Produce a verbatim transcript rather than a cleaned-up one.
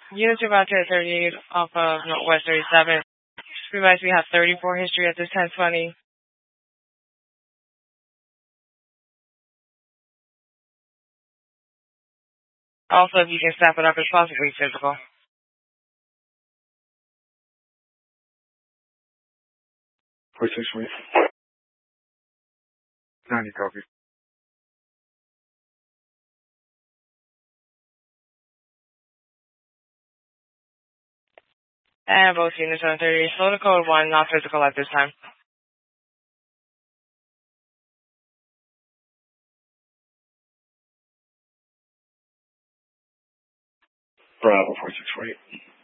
Unit two about to hit thirty-eight off of Northwest thirty-seven. Realize we have thirty-four history at this ten twenty. Also, if you can step it up as possibly physical. four six three. ninety copy. And both units on thirty. Slow to code one, not physical at this time. Bravo four six four eight.